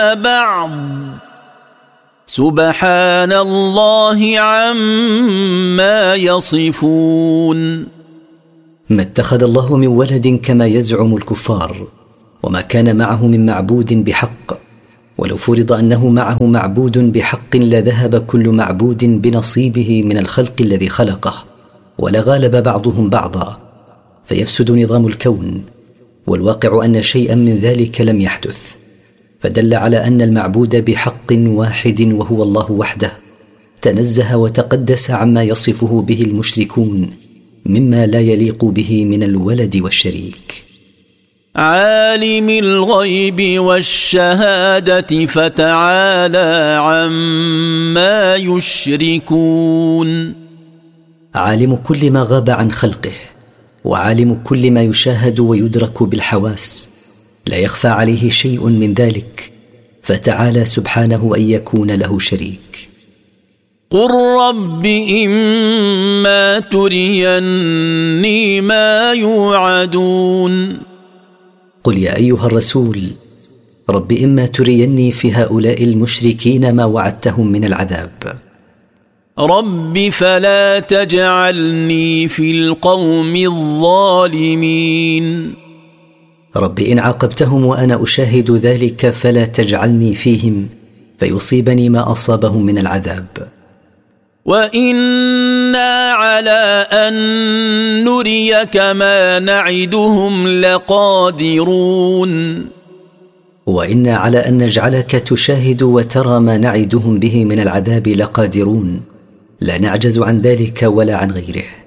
بعض سبحان الله عما يصفون. ما اتخذ الله من ولد كما يزعم الكفار، وما كان معه من معبود بحق، ولو فرض أنه معه معبود بحق لذهب كل معبود بنصيبه من الخلق الذي خلقه، ولغالب بعضهم بعضا، فيفسد نظام الكون. والواقع أن شيئا من ذلك لم يحدث، فدل على أن المعبود بحق واحد وهو الله وحده تنزه وتقدس عما يصفه به المشركون مما لا يليق به من الولد والشريك. عالم الغيب والشهادة فتعالى عما يشركون. عالم كل ما غاب عن خلقه، وعالم كل ما يشاهد ويدرك بالحواس، لا يخفى عليه شيء من ذلك، فتعالى سبحانه أن يكون له شريك. قل رب إما تريني ما يوعدون. قل يا أيها الرسول، رب إما تريني في هؤلاء المشركين ما وعدتهم من العذاب. رب فلا تجعلني في القوم الظالمين. رب إن عاقبتهم وأنا أشاهد ذلك فلا تجعلني فيهم فيصيبني ما أصابهم من العذاب. وإنا على أن نريك ما نعدهم لقادرون. وإنا على أن نجعلك تشاهد وترى ما نعدهم به من العذاب لقادرون، لا نعجز عن ذلك ولا عن غيره.